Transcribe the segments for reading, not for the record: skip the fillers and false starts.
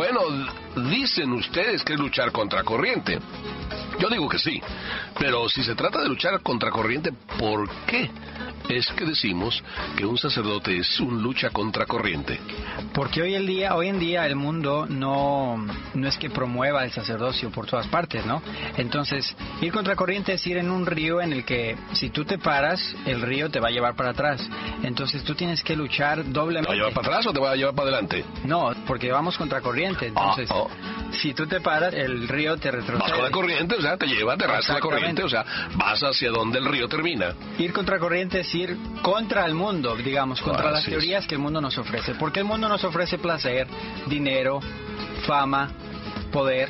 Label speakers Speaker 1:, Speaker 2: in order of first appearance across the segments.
Speaker 1: Bueno, dicen ustedes que es luchar contra corriente. Yo digo que sí, pero si se trata de luchar contra corriente, ¿por qué es que decimos que un sacerdote es un lucha contra corriente?
Speaker 2: Porque hoy en día el mundo no es que promueva el sacerdocio por todas partes, ¿no? Entonces, ir contra corriente es ir en un río en el que si tú te paras, el río te va a llevar para atrás. Entonces tú tienes que luchar doblemente.
Speaker 1: ¿Te va a llevar para atrás o te va a llevar para adelante?
Speaker 2: No, porque vamos contra corriente. Entonces, si tú te paras, el río te retrocede.
Speaker 1: Vas con la corriente, o sea, te lleva, te arrastra la corriente, o sea, vas hacia donde el río termina.
Speaker 2: Ir contra corriente es ir contra el mundo, digamos, contra las teorías que el mundo nos ofrece. Porque el mundo nos ofrece placer, dinero, fama, poder.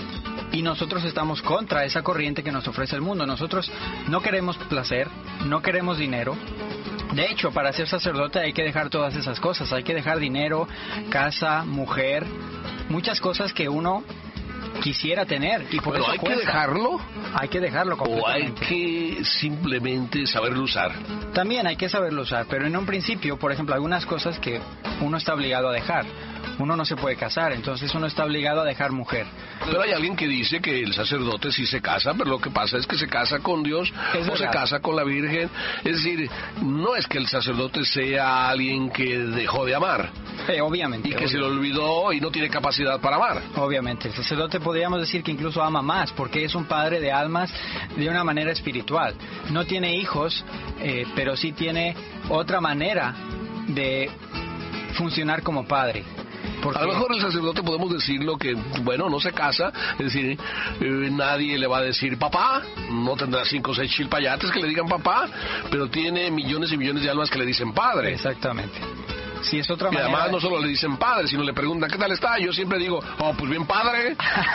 Speaker 2: Y nosotros estamos contra esa corriente que nos ofrece el mundo. Nosotros no queremos placer, no queremos dinero. De hecho, para ser sacerdote hay que dejar todas esas cosas. Hay que dejar dinero, casa, mujer, muchas cosas que uno quisiera tener. Y por eso
Speaker 1: ¿hay que dejarlo?
Speaker 2: Hay que dejarlo completamente.
Speaker 1: ¿O hay que simplemente saberlo usar?
Speaker 2: También hay que saberlo usar, pero en un principio, por ejemplo, algunas cosas que uno está obligado a dejar. Uno no se puede casar, entonces uno está obligado a dejar mujer.
Speaker 1: Pero hay alguien que dice que el sacerdote sí se casa, pero lo que pasa es que se casa con Dios o se casa con la Virgen. Es decir, no es que el sacerdote sea alguien que dejó de amar.
Speaker 2: Obviamente.
Speaker 1: Y que se le olvidó y no tiene capacidad para amar.
Speaker 2: Obviamente. El sacerdote podríamos decir que incluso ama más, porque es un padre de almas de una manera espiritual. No tiene hijos, pero sí tiene otra manera de funcionar como padre. Porque... A
Speaker 1: lo mejor el sacerdote podemos decirlo que, bueno, no se casa, es decir, nadie le va a decir papá, no tendrá 5 o 6 chilpayates que le digan papá, pero tiene millones y millones de almas que le dicen padre.
Speaker 2: Exactamente. Sí, es otra manera.
Speaker 1: Y además no solo le dicen padre, sino le preguntan, ¿qué tal está? Yo siempre digo, pues bien padre.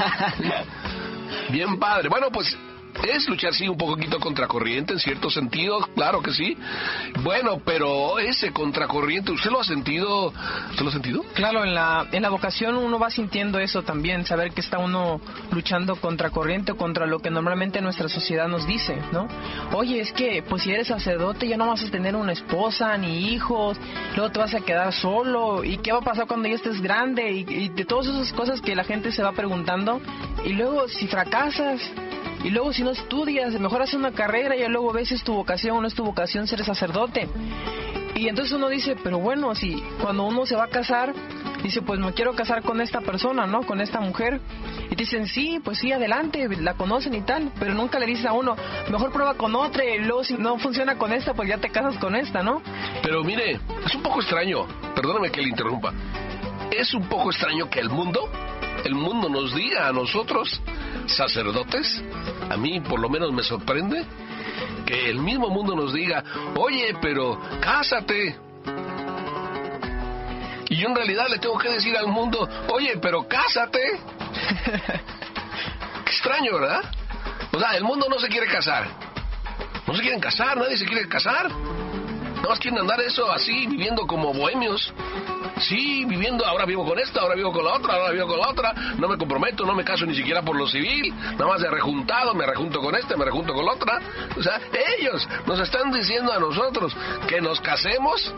Speaker 1: Bien padre. Bueno, pues... es luchar, sí, un poquito contracorriente en cierto sentido, claro que sí. Bueno, pero ese contracorriente, ¿usted lo ha sentido? ¿Usted lo ha sentido?
Speaker 3: Claro, en la vocación uno va sintiendo eso también, saber que está uno luchando contracorriente o contra lo que normalmente nuestra sociedad nos dice, ¿no? Oye, es que, pues si eres sacerdote ya no vas a tener una esposa ni hijos, luego te vas a quedar solo, ¿y qué va a pasar cuando ya estés grande? Y de todas esas cosas que la gente se va preguntando, y luego si fracasas... Y luego si no estudias, mejor haces una carrera y luego ves si es tu vocación o no es tu vocación ser sacerdote. Y entonces uno dice, pero bueno, si cuando uno se va a casar, dice, pues me quiero casar con esta persona, ¿no? Con esta mujer. Y dicen, sí, pues sí, adelante, la conocen y tal. Pero nunca le dices a uno, mejor prueba con otra y luego si no funciona con esta, pues ya te casas con esta, ¿no?
Speaker 1: Pero mire, es un poco extraño, perdóname que le interrumpa. Es un poco extraño que el mundo nos diga a nosotros, sacerdotes, a mí por lo menos me sorprende, que el mismo mundo nos diga, oye, pero cásate. Y yo en realidad le tengo que decir al mundo, oye, pero cásate. Qué extraño, ¿verdad? O sea, el mundo no se quiere casar. No se quieren casar, nadie se quiere casar. Nada más quieren andar eso así, viviendo como bohemios. Sí, viviendo, ahora vivo con esta, ahora vivo con la otra, ahora vivo con la otra, no me comprometo, no me caso ni siquiera por lo civil, nada más de rejuntado, me rejunto con este, me rejunto con la otra. O sea, ellos nos están diciendo a nosotros que nos casemos.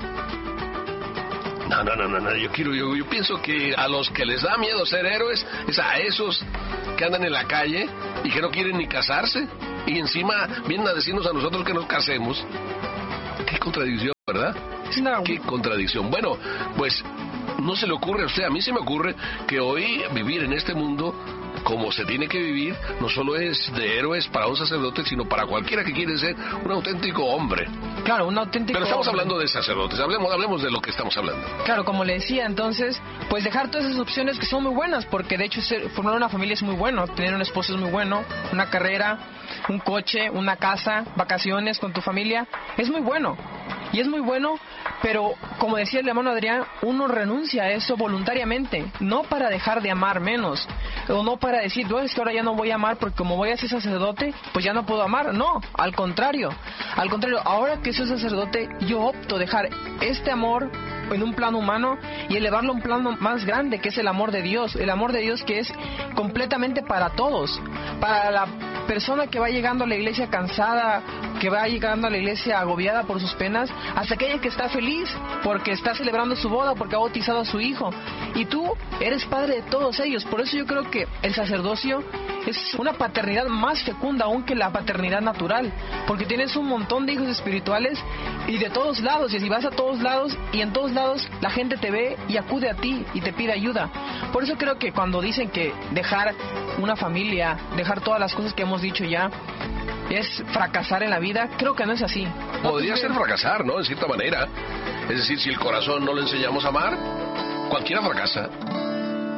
Speaker 1: No, yo pienso que a los que les da miedo ser héroes es a esos que andan en la calle y que no quieren ni casarse y encima vienen a decirnos a nosotros que nos casemos. Qué contradicción, ¿verdad?
Speaker 3: No.
Speaker 1: Qué contradicción. Bueno, pues no se le ocurre a usted, a mí se me ocurre que hoy vivir en este mundo como se tiene que vivir no solo es de héroes para un sacerdote, sino para cualquiera que quiere ser un auténtico hombre.
Speaker 3: Claro, un auténtico
Speaker 1: Pero estamos
Speaker 3: hombre.
Speaker 1: hablando de sacerdotes, hablemos de lo que estamos hablando.
Speaker 3: Claro, como le decía, entonces, pues dejar todas esas opciones que son muy buenas, porque de hecho formar una familia es muy bueno, tener un esposo es muy bueno, una carrera, un coche, una casa, vacaciones con tu familia, es muy bueno. Y es muy bueno, pero como decía el hermano Adrián, uno renuncia a eso voluntariamente, no para dejar de amar menos, o no para decir, no, es que ahora ya no voy a amar porque como voy a ser sacerdote, pues ya no puedo amar. No, al contrario, ahora que soy sacerdote, yo opto dejar este amor en un plano humano y elevarlo a un plano más grande, que es el amor de Dios que es completamente para todos, para la persona que va llegando a la iglesia cansada que va llegando a la iglesia agobiada por sus penas, hasta aquella que está feliz porque está celebrando su boda, porque ha bautizado a su hijo. Y tú eres padre de todos ellos. Por eso yo creo que el sacerdocio es una paternidad más fecunda aún que la paternidad natural, porque tienes un montón de hijos espirituales y de todos lados, y si vas a todos lados y en todos lados la gente te ve y acude a ti y te pide ayuda. Por eso creo que cuando dicen que dejar una familia, dejar todas las cosas que hemos dicho ya, es fracasar en la vida, creo que no es así.
Speaker 1: Podría ser fracasar, ¿no? En cierta manera. Es decir, si el corazón no le enseñamos a amar, cualquiera fracasa.